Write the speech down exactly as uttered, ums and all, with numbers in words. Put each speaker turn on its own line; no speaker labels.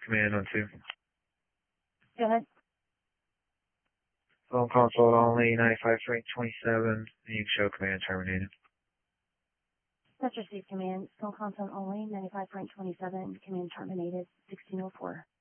Command on two.
Go ahead.
Phone console only, ninety-five Frank twenty-seven, and you can show command terminated.
That's received command. Phone console only, ninety-five Frank twenty-seven, command terminated, sixteen oh four.